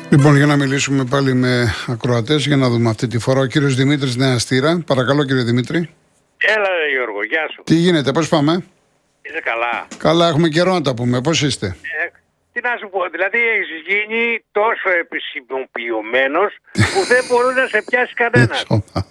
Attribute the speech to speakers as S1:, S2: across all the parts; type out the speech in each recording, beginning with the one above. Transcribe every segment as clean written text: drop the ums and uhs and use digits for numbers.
S1: Λοιπόν, για να μιλήσουμε πάλι με ακροατές, για να δούμε αυτή τη φορά. Ο κύριος Δημήτρης Νέα Στήρα. Παρακαλώ, κύριε Δημήτρη.
S2: Έλα, Γιώργο, γεια σου.
S1: Τι γίνεται, πώς πάμε?
S2: Είσαι καλά?
S1: Καλά, έχουμε καιρό να τα πούμε. Πώς είστε?
S2: Τι να σου πω, δηλαδή έχεις γίνει τόσο επισημοποιημένος που δεν μπορεί να σε πιάσει κανένας.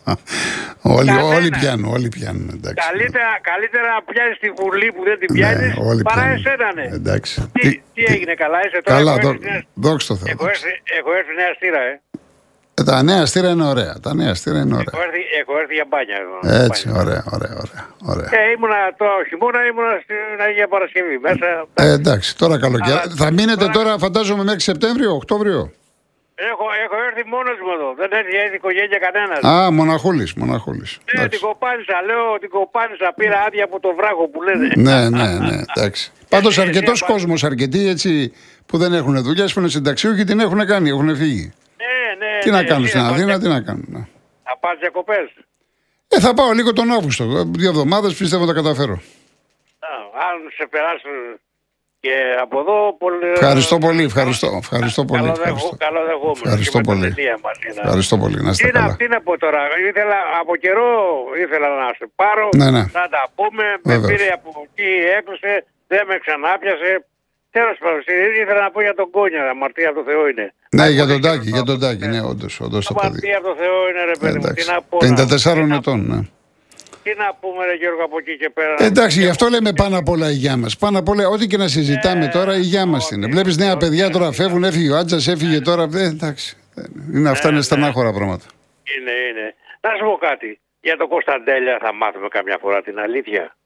S1: Όλοι πιάνουν. Εντάξει.
S2: Καλύτερα να πιάνεις τη Βουλή που δεν την πιάνεις παρά εσένα, ναι.
S1: Εντάξει.
S2: Τι έγινε, καλά είσαι τώρα?
S1: Καλά, δόξα τω Θεώ.
S2: Έχω έρθει Νέα Στήρα,
S1: Τα Νέα Στήρα είναι ωραία.
S2: Έχω έρθει για μπάνια.
S1: Έτσι, ωραία.
S2: Ήμουνα το χειμώνα, ήμουνα στην Αγία Παρασκευή μέσα.
S1: Εντάξει, τώρα καλοκαίρι. Θα μείνετε τώρα, φαντάζομαι, μέχρι Σεπτέμβριο, Οκτώβριο.
S2: Έχω έρθει μόνος μου εδώ. Δεν έρθει οικογένεια κανένας.
S1: Α, μοναχούλης.
S2: Την κοπάνισα, την κοπάνισα. Πήρα άδεια από το βράχο που λένε.
S1: Ναι, εντάξει. Πάντως αρκετός κόσμος, αρκετοί έτσι που δεν έχουν δουλειές, που είναι συνταξιούχοι, την έχουν κάνει, έχουν φύγει.
S2: Ναι.
S1: Τι να κάνουν στην Αθήνα, τι να κάνουν.
S2: Θα πας διακοπές?
S1: Θα πάω λίγο τον Αύγουστο. 2 εβδομάδες πιστεύω τα καταφέρω.
S2: Αν σε περάσουν και από εδώ.
S1: Ευχαριστώ πολύ. Ευχαριστώ πολύ.
S2: Ευχαριστώ
S1: πολύ. Να είστε καλά.
S2: Τι να πω τώρα, από καιρό ήθελα να σε πάρω,
S1: να
S2: τα πούμε. Με πήρε από εκεί, έκλεισε, δεν με ξανάπιασε. Τέλος πάντων, ήθελα να πω για τον Κόνια, αμαρτία από το Θεό είναι.
S1: Ναι, για τον Τάκη, ναι, όντως το παιδί.
S2: Αμαρτία από το Θεό είναι, ρε παιδί μου, τι να πω.
S1: 54 ετών, ναι.
S2: Τι να πούμε, ρε Γιώργο, από εκεί και πέρα.
S1: Εντάξει, γι' αυτό λέμε πάνω απ' όλα η υγεία μας. Πάνω απ' όλα, ό,τι και να συζητάμε τώρα, η υγεία μας είναι. Βλέπεις νέα παιδιά τώρα φεύγουν, έφυγε ο Άτζας, έφυγε τώρα. Εντάξει. Αυτά είναι στενάχωρα πράγματα.
S2: Είναι. Να σου πω κάτι. Για τον Κωνσταντέλια θα μάθουμε καμιά φορά την αλήθεια.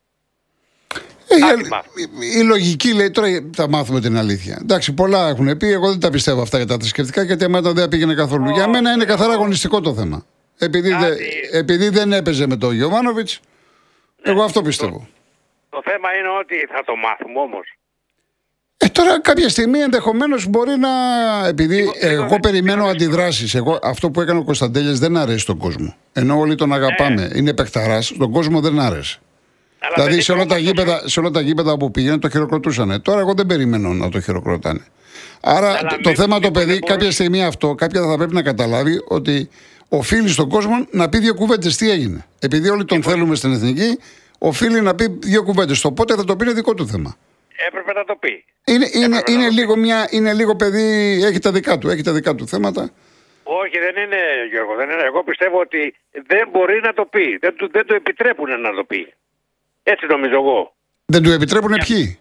S1: Η λογική λέει τώρα θα μάθουμε την αλήθεια. Εντάξει, πολλά έχουν πει. Εγώ δεν τα πιστεύω αυτά για τα θρησκευτικά, γιατί εμένα δεν πήγαινε καθόλου. Για μένα είναι καθαρά αγωνιστικό το θέμα. Επειδή δεν έπαιζε με τον Γιοβάνοβιτς, εγώ αυτό πιστεύω.
S2: Το θέμα είναι ότι θα το μάθουμε όμως.
S1: Τώρα κάποια στιγμή ενδεχομένως μπορεί να. Επειδή εγώ περιμένω αντιδράσεις. Αυτό που έκανε ο Κωνσταντέλιας δεν αρέσει στον κόσμο. Ενώ όλοι τον αγαπάμε. Είναι παιχταράς, στον κόσμο δεν άρεσε. Δηλαδή σε όλα τα γήπεδα που πήγαινε το χειροκροτούσανε. Τώρα εγώ δεν περιμένω να το χειροκροτάνε. Άρα το θέμα το παιδί κάποια στιγμή κάποια θα πρέπει να καταλάβει ότι οφείλει στον κόσμο να πει 2 κουβέντες τι έγινε. Επειδή όλοι τον θέλουμε στην εθνική, οφείλει να πει 2 κουβέντες. Το πότε θα το πει είναι δικό του θέμα.
S2: Έπρεπε να το πει.
S1: Είναι λίγο παιδί, έχει τα δικά του θέματα.
S2: Όχι, δεν είναι, Γιώργο, δεν είναι. Εγώ πιστεύω ότι δεν μπορεί να το πει. Δεν το επιτρέπουν να το πει. Έτσι νομίζω εγώ.
S1: Δεν του επιτρέπουν ποιοι?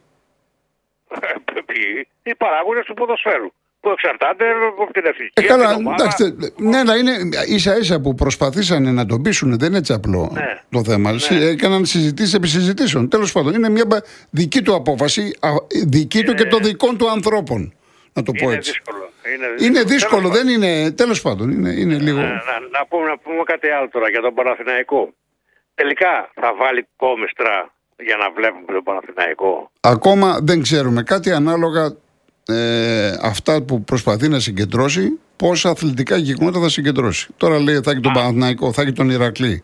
S2: Οι παράγοντες του ποδοσφαίρου. Που εξαρτάται από την εθνική.
S1: Καλά, εντάξει. Ναι, αλλά είναι ίσα-ίσα που προσπαθήσανε να τον πείσουν. Δεν είναι έτσι απλό το θέμα. Έκαναν συζητήσεις επί συζητήσεων. Τέλος πάντων, είναι μια δική του απόφαση, δική του και των δικών του ανθρώπων. Να το πω έτσι. Είναι δύσκολο, δεν είναι. Τέλος πάντων, είναι λίγο.
S2: Να πούμε κάτι άλλο τώρα για τον Παναθηναϊκό. Τελικά θα βάλει κόμιστρα για να βλέπουμε τον Παναθηναϊκό?
S1: Ακόμα δεν ξέρουμε κάτι ανάλογα αυτά που προσπαθεί να συγκεντρώσει, πόσα αθλητικά γεγονότα θα συγκεντρώσει. Τώρα λέει θα έχει τον Παναθηναϊκό, θα έχει τον Ηρακλή,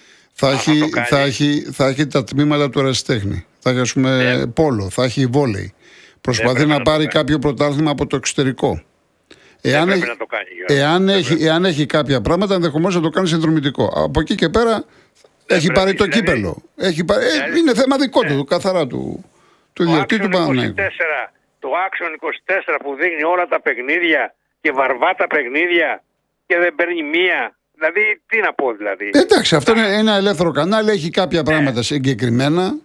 S1: θα έχει τα τμήματα του ερασιτέχνη, θα έχει ας πούμε πόλο, θα έχει βόλεϊ. Προσπαθεί να πάρει κάποιο πρωτάθλημα από το εξωτερικό. Εάν έχει κάποια πράγματα, ενδεχομένως να το κάνει συνδρομητικό. Από εκεί και πέρα έχει πάρει το κύπελο. Είναι θέμα δικό του, καθαρά του ιδιοκτήτη του Παναθηναϊκού.
S2: Το Άξιον 24 που δείχνει όλα τα παιχνίδια και βαρβά τα παιχνίδια και δεν παίρνει μία. Δηλαδή, τι να πω δηλαδή.
S1: Εντάξει, αυτό είναι ένα ελεύθερο κανάλι, έχει κάποια πράγματα συγκεκριμένα.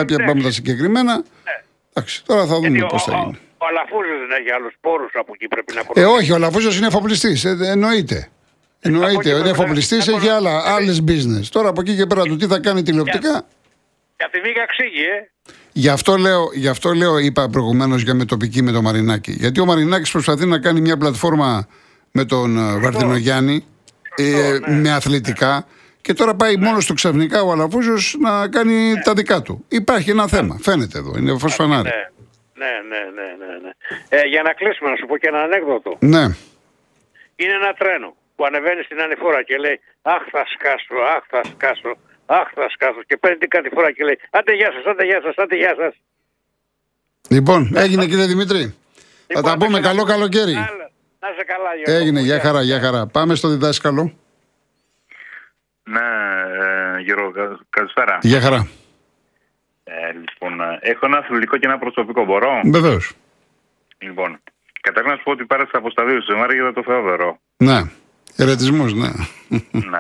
S1: Εντάξει, τώρα θα δούμε πώς θα γίνει.
S2: Ο Αλαφούζος δεν έχει άλλους πόρους από εκεί, πρέπει να πω.
S1: Όχι, ο Αλαφούζος είναι εφοπλιστής, εννοείται. Είναι εφοπλιστής, έχει άλλες business. Τώρα από εκεί και πέρα του τι θα κάνει τηλεοπτικά.
S2: Για τη Βίγα ξύγει,
S1: Γι' αυτό λέω, είπα προηγουμένως για μετοπική με τον Μαρινάκη. Γιατί ο Μαρινάκης προσπαθεί να κάνει μια πλατφόρμα με τον Βαρδινογιάννη, με αθλητικά, και τώρα πάει μόνος του ξαφνικά ο Αλαφούζος να κάνει τα δικά του. Υπάρχει ένα θέμα, φαίνεται εδώ, είναι φως φανάρι.
S2: Ναι. Για να κλείσουμε, να σου πω και ένα ανέκδοτο.
S1: Ναι.
S2: Είναι ένα τρένο που ανεβαίνει στην ανηφόρα και λέει αχ θα σκάσω και παίρνει την κατηφόρα και λέει άντε γεια σας.
S1: Λοιπόν, έγινε κύριε Δημήτρη. Θα τα πούμε, καλό καλοκαίρι.
S2: Να είσαι καλά, Γιώργο.
S1: Έγινε, γεια χαρά, γεια χαρά. Πάμε στο διδάσκαλο.
S3: Ναι, Γιώργο, καλησπέρα.
S1: Γεια χαρά.
S3: Λοιπόν, έχω ένα αθλητικό και ένα προσωπικό, μπορώ?
S1: Βεβαίως.
S3: Λοιπόν, καταρχήν να σου πω ότι πέρασε από στα 2 σήμερα για το Θεόδωρο.
S1: Ναι, χαιρετισμούς, ναι.
S3: Ναι.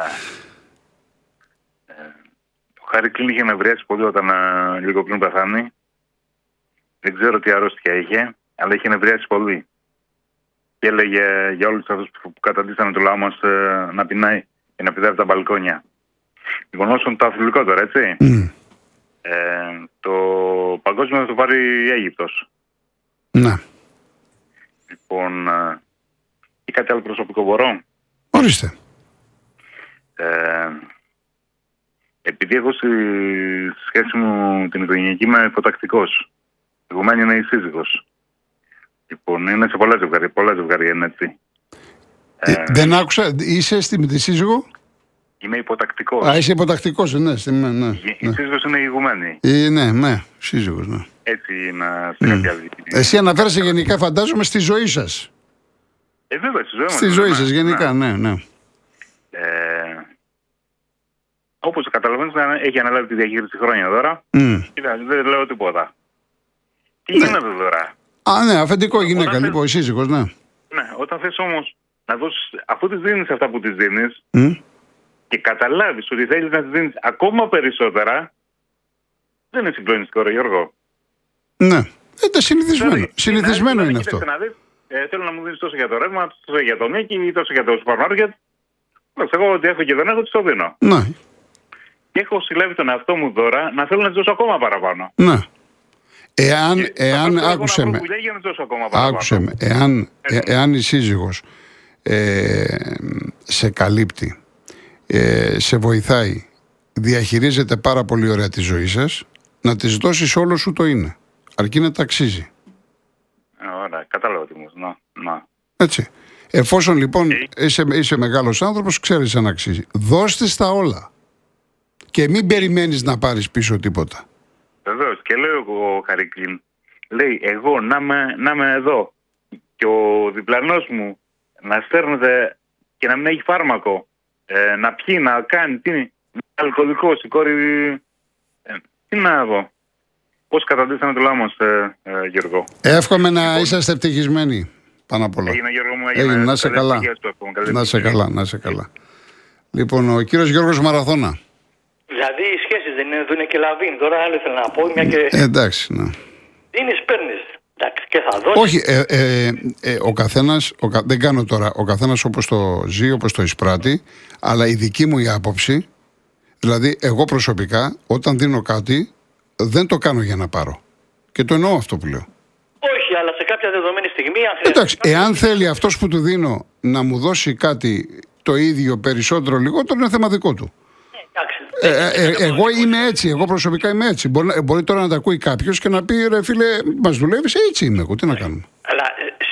S3: Ο Χάρη Κλίν είχε νευριάσει πολύ όταν λίγο πριν πεθάνει. Δεν ξέρω τι αρρώστια είχε, αλλά είχε νευριάσει πολύ. Και έλεγε για όλους αυτούς που καταντήσανε το λαό μας να πεινάει και να πηδάει από τα μπαλκόνια. Λοιπόν, όσον το αθλητικό τώρα, έτσι. Το παγκόσμιο θα το πάρει η Αίγυπτος.
S1: Ναι.
S3: Λοιπόν, ή κάτι άλλο προσωπικό μπορώ?
S1: Ορίστε.
S3: Επειδή έχω στη σχέση μου την οικογενειακή είμαι υποτακτικός. Η γουμένη είναι η σύζυγος. Λοιπόν, είναι σε πολλά ζευγάρια είναι έτσι.
S1: Δεν άκουσα, είσαι με τη σύζυγο?
S3: Είμαι υποτακτικός.
S1: Α, είσαι υποτακτικός, ναι. Ναι.
S3: Η σύζυγος είναι η ηγουμένη.
S1: Ναι, σύζυγος, ναι.
S3: Έτσι είναι σε κάποια άλλη.
S1: Εσύ αναφέρεσαι γενικά, φαντάζομαι, στη ζωή σας.
S3: Βέβαια, στη ζωή μας.
S1: Στη ζωή σας, γενικά, ναι.
S3: Όπως καταλαβαίνεις, έχει αναλάβει τη διαχείριση χρόνια τώρα. Κοίτα, δεν λέω τίποτα. Τι γίνεται τώρα?
S1: Ναι, αφεντικό γυναίκα, λοιπόν, η σύζυγος, ναι.
S3: Ναι, όταν θες όμως να δώσεις, αφού τις δίνεις αυτά που τις δίνεις και καταλάβεις ότι θέλεις να τις δίνεις ακόμα περισσότερα, δεν είναι συγκλονιστικό, ρε Γιώργο.
S1: Ναι, συνηθισμένο είναι αυτό.
S3: Θέλω να μου δίνεις τόσο για το ρεύμα, τόσο για το νίκη ή τόσο για το σούπερ μάρκετ. Εγώ ότι έχω και δεν έχω, τις το δίνω.
S1: Ναι.
S3: Και έχω συλλάβει τον εαυτό μου τώρα να θέλω να τις δώσω ακόμα παραπάνω.
S1: Ναι. Άκουσε με, εάν η σύζυγος σε καλύπτει, σε βοηθάει, διαχειρίζεται πάρα πολύ ωραία τη ζωή σας, να της δώσεις όλο σου το είναι. Αρκεί να τα αξίζει.
S3: Ωραία, κατάλαβα τι μου. Να.
S1: Έτσι. Εφόσον λοιπόν είσαι μεγάλος άνθρωπος, ξέρεις αν αξίζει. Δώστε τα όλα. Και μην περιμένεις να πάρεις πίσω τίποτα.
S3: Βεβαίως. Και λέει ο Χαρικλίν, λέει εγώ να είμαι εδώ και ο διπλανός μου να στέρνεται και να μην έχει φάρμακο, να πιει, να κάνει, τι είναι, αλκοολικός, η κόρη, τι να δω. Πώς καταντήσαμε το λαό μας, Γιώργο.
S1: Εύχομαι να είσαστε ευτυχισμένοι πάνω απ' όλα.
S3: Έγινε, Γιώργο μου,
S1: να είσαι καλά. Να είσαι καλά. Λοιπόν, ο κύριος Γιώργος Μαραθώνα.
S4: Δηλαδή οι σχέσεις δεν είναι Δούνε και Λαβίν. Τώρα άλλο ήθελα να πω, μια και.
S1: Εντάξει, ναι.
S4: Δίνεις, παίρνεις. Εντάξει, και θα δώσεις.
S1: Όχι, ο καθένας, δεν κάνω τώρα, ο καθένας όπως το ζει, όπως το εισπράττει, αλλά η δική μου η άποψη, δηλαδή εγώ προσωπικά, όταν δίνω κάτι, δεν το κάνω για να πάρω. Και το εννοώ αυτό που λέω.
S4: Όχι, αλλά σε κάποια δεδομένη στιγμή.
S1: Εντάξει, εάν θέλει αυτός που του δίνω να μου δώσει κάτι το ίδιο, περισσότερο, λιγότερο, είναι θέμα δικό του. Εγώ είμαι έτσι, εγώ προσωπικά είμαι έτσι. Μπορεί τώρα να τα ακούει κάποιος και να πει ρε φίλε, μας δουλεύεις, έτσι είμαι εγώ, τι να κάνουμε.
S4: Αλλά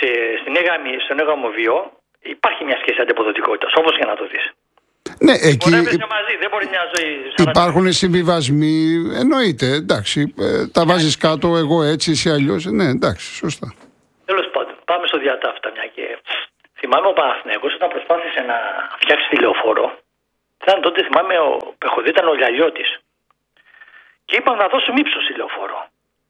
S4: στον έγαμο βίο υπάρχει μια σχέση αντιποδοτικότητας, όπως για να το δεις.
S1: Ναι, εκεί
S4: μαζί, δεν μπορεί μια ζωή.
S1: Υπάρχουν συμβιβασμοί, εννοείται, εντάξει. Τα βάζεις κάτω, εγώ έτσι, εσύ αλλιώς. Ναι, εντάξει, σωστά.
S4: Τέλος πάντων, πάμε στο διατάφτα μια και. Θυμάμαι ο Παναθηναϊκός όταν προσπάθησε να φτιάξει τηλεοφόρο. Ήταν τότε, θυμάμαι, ο Πεχωδή ήταν ο Λιαλιώτης. Και είπαμε να δώσουμε ύψος τηλεοφόρο.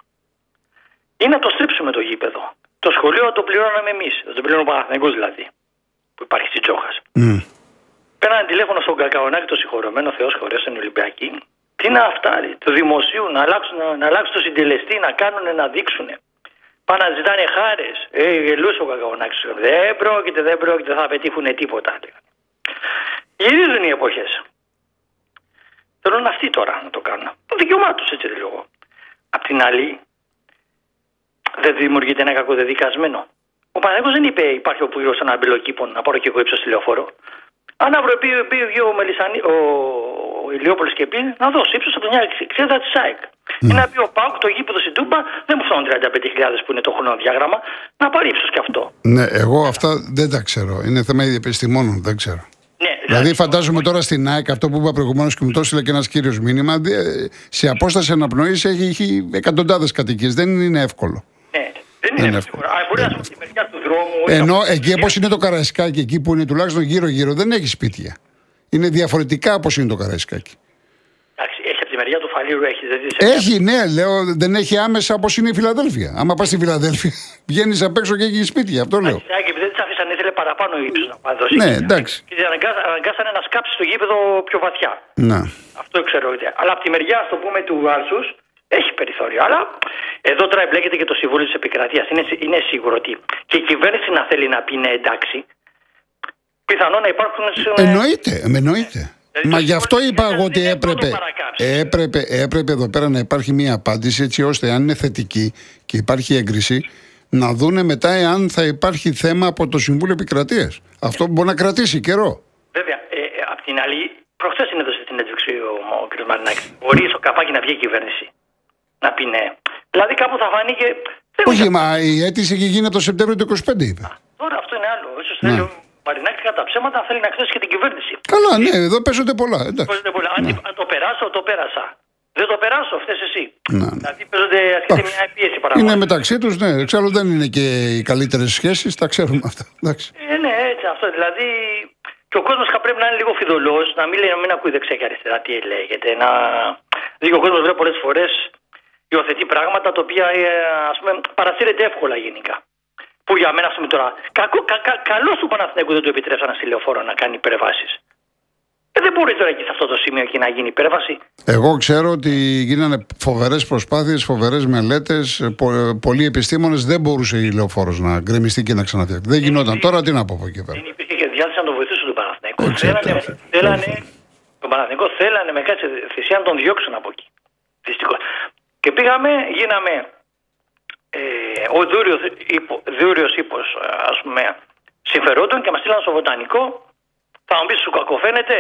S4: Ή να το στρίψουμε το γήπεδο. Το σχολείο το πληρώναμε εμείς. Δεν το πληρώνω ο Παναθηναϊκός δηλαδή. Που υπάρχει στη Τζόχας. Πέρανε τηλέφωνο στον Κακαονάκη, το συγχωρεμένο Θεός χωρές στην Ολυμπιακή. Τι είναι αυτά, του δημοσίου να αλλάξουν το συντελεστή, να κάνουν, να δείξουν. Πάνε να ζητάνε χάρες. Γελούσε ο Κακαονάκης. Δεν πρόκειται, δεν θα πετύχουν τίποτα. Γυρίζουν οι εποχές. Θέλουν αυτοί τώρα να το κάνουν. Το δικαίωμά τους, έτσι λέγω. Απ' την άλλη, δεν δημιουργείται ένα κακοδεδικασμένο. Ο Παναγιώτης δεν είπε υπάρχει ο Πούγιος ένα αμπελοκήπον να πάρω και εγώ ύψος τηλεοφόρο. Αν αύριο πει ο Ηλιόπολης και πει να δώσει ύψος από την εξέδρα της ΑΕΚ. Ή να πει ο ΠΑΟΚ το γήπεδο στην Τούμπα δεν μου φτάνουν 35.000 που είναι το χρονοδιάγραμμα να πάρει ύψος και αυτό.
S1: Ναι, εγώ αυτά δεν τα ξέρω. Είναι θέμα επιστημόνων, δεν ξέρω.
S4: Ναι,
S1: δηλαδή φαντάζομαι τώρα στην ΑΕΚ αυτό που είπα προηγουμένως και μου το έστειλε και ένας κύριος μήνυμα, σε απόσταση αναπνοής έχει εκατοντάδες κατοικίες. Δεν είναι εύκολο.
S4: Ναι, δεν είναι εύκολο. Μπορεί να σου πει τη μεριά του δρόμου.
S1: Ενώ εκεί όπως είναι το Καραϊσκάκι, εκεί που είναι τουλάχιστον γύρω-γύρω, δεν έχει σπίτια. Είναι διαφορετικά όπως είναι το Καραϊσκάκι.
S4: Εντάξει, έχει από τη μεριά του Φαλήρου,
S1: έχει, ναι, λέω, δεν έχει άμεσα όπως είναι η Φιλαδέλφια. Άμα πας στη Φιλαδέλφια, βγαίνεις απ' έξω και έχει σπίτια. Αυτό λέω.
S4: Επειδή δεν της αφήσαν, ήθελε παραπάνω ύψος να πάει δώσει.
S1: Ναι, εντάξει.
S4: Και αναγκάσανε να σκάψει το γήπεδο πιο βαθιά.
S1: Να.
S4: Αυτό ξέρω. Αλλά από τη μεριά, ας το πούμε, του Άρσους, έχει περιθώριο. Αλλά εδώ τώρα εμπλέκεται και το Συμβούλιο της Επικρατείας. Είναι σίγουρο ότι και η κυβέρνηση να θέλει να πει ναι, εντάξει, πιθανόν να υπάρχουν.
S1: Εννοείται. Μα γι' αυτό είπα εγώ ότι έπρεπε εδώ πέρα να υπάρχει μια απάντηση, έτσι ώστε αν είναι θετική και υπάρχει έγκριση, να δούνε μετά εάν θα υπάρχει θέμα από το Συμβούλιο Επικρατείας. Αυτό μπορεί να κρατήσει καιρό.
S4: Βέβαια, απ' την άλλη, προχθές είναι εδώ στην συνέντευξη ο κ. Μαρινάκης. Μπορεί στο καπάκι να βγει η κυβέρνηση να πει ναι. Δηλαδή κάπου θα φανεί και.
S1: Όχι, μα η αίτηση έχει γίνει από το Σεπτέμβριο του 2025, είπε.
S4: Τώρα αυτό είναι άλλο. Ίσως θέλει ο Μαρινάκης κατά ψέματα θέλει να χθέσει και την κυβέρνηση.
S1: Καλά, ναι, εδώ παίζονται πολλά.
S4: Παίζονται πολλά. Αν το περάσω, το πέρασα. Δεν το περάσω, φταίς εσύ. Δηλαδή παίζονται, ασκείται μια πίεση παραπάνω.
S1: Είναι μεταξύ τους, ναι. Εξάλλου δεν είναι και οι καλύτερες σχέσεις, τα ξέρουμε αυτά.
S4: Ναι, έτσι αυτό. Δηλαδή και ο κόσμος πρέπει να είναι λίγο φιδωλός, να μην ακούει δεξιά και αριστερά τι λέγεται. Δηλαδή ο κόσμος βλέπει πολλές φορές υιοθετεί πράγματα τα οποία ας πούμε παρασύρεται εύκολα γενικά. Που για μένα, ας πούμε τώρα, καλώς του Παναθηναϊκού δεν του επιτρέψανε στη Λεωφόρο να κάνει υπερβάσεις. Δεν μπορεί τώρα εκεί σε αυτό το σημείο εκεί να γίνει υπέρβαση.
S1: Εγώ ξέρω ότι γίνανε φοβερές προσπάθειες, φοβερές μελέτες. Πολλοί επιστήμονες δεν μπορούσε η Λεωφόρος να γκρεμιστεί και να ξαναφτιαχτεί. Δεν γινόταν. Τώρα τι να πω από εκεί πέρα.
S4: Δεν υπήρχε και διάθεση να τον βοηθήσουν τον Παναθηναϊκό. Τον Παναθηναϊκό θέλανε με κάτι θυσία να τον διώξουν από εκεί. Δυστυχώς. Και πήγαμε, γίναμε ο δούριος ύπος ας πούμε συμφερόντων και μας στείλαν στο βοτανικό. Θα μου πεις σου κακοφαίνεται.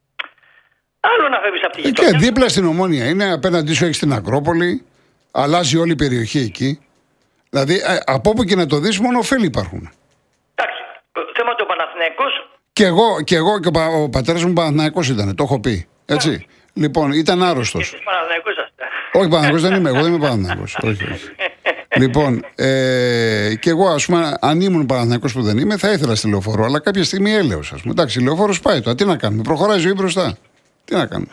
S4: Άλλο να φεύγεις από τη γειτονιά.
S1: Και δίπλα στην Ομόνια είναι, απέναντί σου έχεις την Ακρόπολη, αλλάζει όλη η περιοχή εκεί. Δηλαδή από όπου και να το δεις, μόνο ωφέλη υπάρχουν.
S4: Εντάξει, θέμα ότι ο Παναθηναϊκός.
S1: Και εγώ και ο πατέρας μου Παναθηναϊκός ήταν, το έχω πει. Έτσι. Λοιπόν, ήταν άρρωστος.
S4: Εσείς Παναθηναϊκός είσαστε.
S1: Όχι, Παναθηναϊκός δεν είμαι, εγώ δεν είμαι Παναθηναϊκός. Όχι. Λοιπόν, και εγώ, ας πούμε, αν ήμουν Παναθηναϊκός που δεν είμαι, θα ήθελα στη Λεωφόρο, αλλά κάποια στιγμή έλεος, ας πούμε. Εντάξει, η Λεωφόρος πάει τώρα, τι να κάνουμε, προχωράει η ζωή μπροστά. Τι να κάνουμε.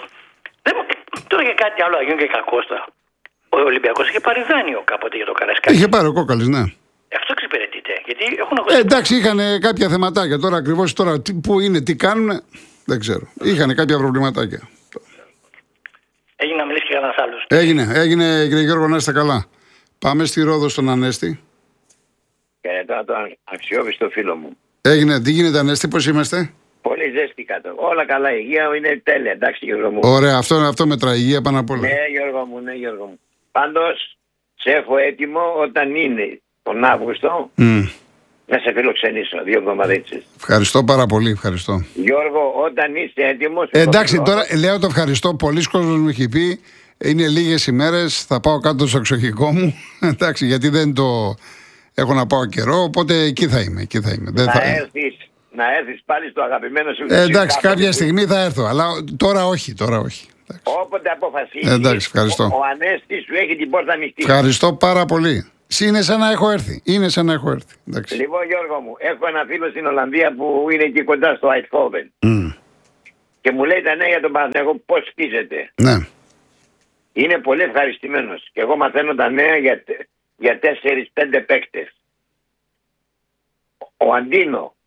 S4: Τώρα και κάτι άλλο, αγιών και κακός τώρα. Ο Ολυμπιακός είχε πάρει δάνειο κάποτε για το Καραϊσκάκι.
S1: Είχε πάρει ο Κόκαλης, ναι.
S4: Αυτό εξυπηρετείται. Γιατί έχουν
S1: εντάξει, είχαν κάποια θεματάκια τώρα ακριβώς. Τώρα πού είναι, τι κάνουν, δεν ξέρω. Είχαν κάποια προβληματάκια.
S4: Έγινε να μιλήσει και κανένας άλλος.
S1: Έγινε, κύριε Γιώργο, να είστε καλά. Πάμε στη Ρόδο στον Ανέστη.
S5: Χαιρετώ τον αξιόπιστο φίλο μου.
S1: Έγινε, τι γίνεται Ανέστη, πώς είμαστε?
S5: Πολύ ζέστη κάτω. Όλα καλά, η υγεία είναι τέλεια, εντάξει Γιώργο μου.
S1: Ωραία, αυτό μετράει, υγεία πάνω απ' όλα.
S5: Ναι Γιώργο μου. Πάντως, σε έχω έτοιμο όταν είναι τον Αύγουστο να σε φιλοξενήσω, 2 εβδομαδίτσες.
S1: Ευχαριστώ πάρα πολύ, ευχαριστώ.
S5: Γιώργο, όταν είσαι έτοιμος...
S1: εντάξει, τώρα λέω το ευχαριστώ, πολλοί κόσμος μου έχει πει, είναι λίγες ημέρες, θα πάω κάτω στο εξοχικό μου, εντάξει, γιατί δεν το έχω να πάω καιρό, οπότε εκεί θα είμαι.
S5: Να έρθεις πάλι στο αγαπημένο σου.
S1: Εντάξει, κάποια στιγμή θα έρθω, αλλά τώρα όχι.
S5: Όποτε αποφασίσεις.
S1: Εντάξει, ευχαριστώ.
S5: Ο Ανέστης σου έχει την πόρτα ανοιχτή.
S1: Ευχαριστώ πάρα πολύ. Είναι σαν να έχω έρθει. Εντάξει.
S5: Λοιπόν, Γιώργο μου, έχω ένα φίλο στην Ολλανδία που είναι εκεί κοντά στο Eindhoven. Και μου λέει τα νέα για τον Παναθηναϊκό πώς σκίζεται.
S1: Ναι.
S5: Είναι πολύ ευχαριστημένος. Και εγώ μαθαίνω τα νέα για 4-5 παίκτες. Ο Αντίνο,